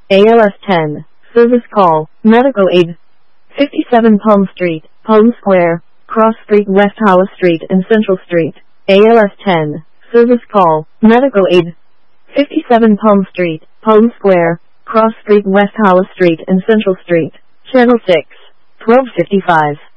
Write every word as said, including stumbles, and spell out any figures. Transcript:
A L S ten, service call, medical aid. fifty-seven Palm Street, Palm Square, Cross Street, West Hollis Street and Central Street. A L S ten, service call, medical aid. fifty-seven Palm Street, Palm Square, Cross Street, West Hollis Street and Central Street. Channel six, twelve fifty-five.